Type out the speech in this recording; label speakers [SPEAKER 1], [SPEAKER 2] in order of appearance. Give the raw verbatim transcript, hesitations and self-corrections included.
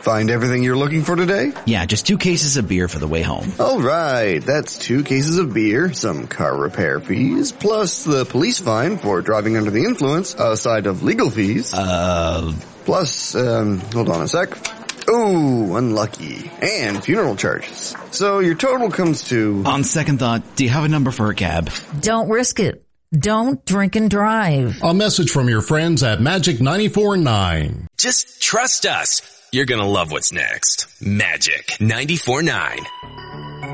[SPEAKER 1] Find everything you're looking for today?
[SPEAKER 2] Yeah, just two cases of beer for the way home.
[SPEAKER 1] Alright, that's two cases of beer, some car repair fees, plus the police fine for driving under the influence, aside of legal fees.
[SPEAKER 2] Uh...
[SPEAKER 1] Plus, um, hold on a sec. Ooh, unlucky. And funeral charges. So your total comes to...
[SPEAKER 2] On second thought, do you have a number for a cab?
[SPEAKER 3] Don't risk it. Don't drink and drive.
[SPEAKER 4] A message from your friends at Magic ninety-four point nine.
[SPEAKER 5] Just trust us. You're gonna love what's next. Magic ninety-four point nine.